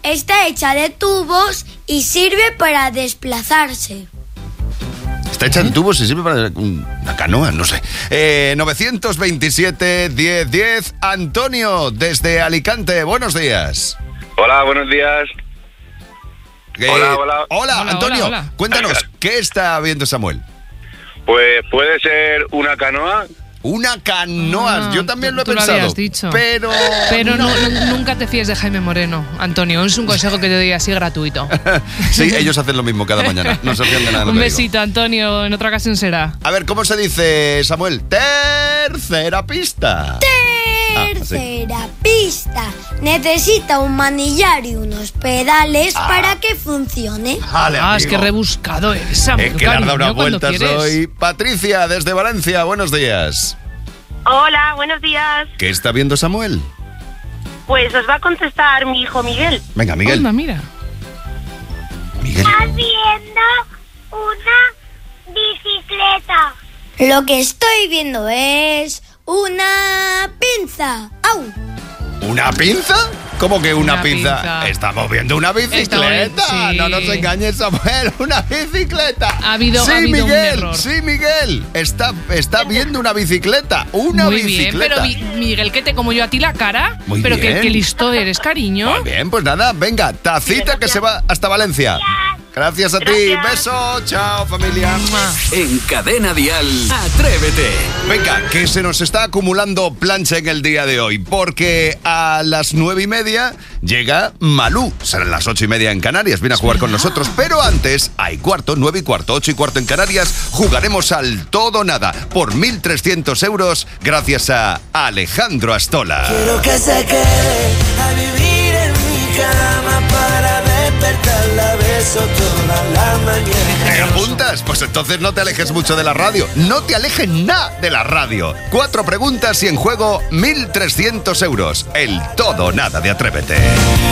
está hecha de tubos y sirve para desplazarse. Está hecha de tubos y sirve para una canoa, no sé. 927-1010. Antonio, desde Alicante, buenos días. Hola, buenos días. Hola, Antonio. Hola. Cuéntanos, ¿qué está viendo Samuel? Pues puede ser una canoa. Una canoa, yo también lo he tú pensado. Lo habías dicho. Pero nunca te fíes de Jaime Moreno, Antonio. Es un consejo que te doy así gratuito. Sí, ellos hacen lo mismo cada mañana. No se fían de nada de lo Un que besito, digo. Antonio. En otra ocasión será. A ver, ¿cómo se dice, Samuel? Tercera pista. Tercera pista. Necesita un manillar y unos pedales para que funcione. Vale, Es que rebuscado eres, es Samuel, que le has dado cariño, una cuando vuelta quieres. hoy. Patricia, desde Valencia, buenos días. Hola, buenos días. ¿Qué está viendo Samuel? Pues os va a contestar mi hijo Miguel. Venga, Miguel. Anda, mira. Miguel. Viendo una bicicleta. Lo que estoy viendo es una pinza. ¡Au! ¿Una pinza? ¿Cómo que una Una pinza. Estamos viendo una bicicleta. Sí. No nos engañes, Samuel. Una bicicleta. Ha habido un Miguel. error. Sí, Miguel. Está viendo una bicicleta. Una Muy bien, bicicleta. pero Miguel, que te como yo a ti la cara. Muy pero bien. que listo eres, cariño. Muy bien, pues nada, venga, tacita que se va hasta Valencia. Gracias a ti. Gracias. Beso. Chao, familia. En Cadena Dial, Atrévete. Venga, que se nos está acumulando plancha en el día de hoy, porque a las 9:30 llega Malú. Serán las 8:30 en Canarias. Viene a jugar con nosotros, pero antes, hay cuarto, 9:15, 8:15 en Canarias. Jugaremos al todo nada por 1.300 euros gracias a Alejandro Astola. Quiero que se quede a vivir en mi cama para despertarla, beso toda la mañana. ¿Te apuntas? Pues entonces no te alejes mucho de la radio. No te alejes nada de la radio. 4 preguntas y en juego 1.300 euros. El todo o nada de Atrévete.